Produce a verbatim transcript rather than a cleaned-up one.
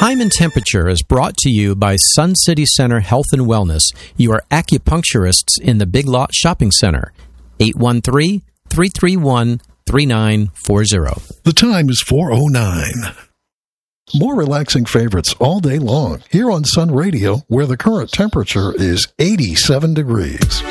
Time and Temperature is brought to you by Sun City Center Health and Wellness. You are acupuncturists in the Big Lot Shopping Center. eight one three, three three one, three nine four zero. The time is four oh nine. More relaxing favorites all day long here on Sun Radio, where the current temperature is eighty-seven degrees.